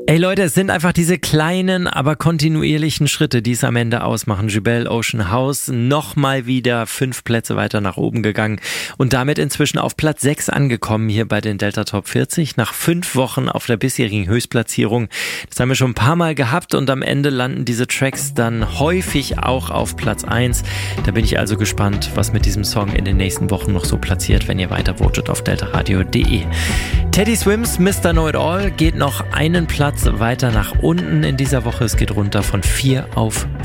Ey Leute, es sind einfach diese kleinen, aber kontinuierlichen Schritte, die es am Ende ausmachen. Jubel Ocean House nochmal wieder 5 Plätze weiter nach oben gegangen und damit inzwischen auf Platz 6 angekommen hier bei den Delta Top 40 nach 5 Wochen auf der bisherigen Höchstplatzierung. Das haben wir schon ein paar Mal gehabt und am Ende landen diese Tracks dann häufig auch auf Platz 1. Da bin ich also gespannt, was mit diesem Song in den nächsten Wochen noch so platziert, wenn ihr weiter votet auf deltaradio.de. Teddy Swims Mr. Know It All geht noch einen Platz weiter nach unten in dieser Woche. Es geht runter von 4 auf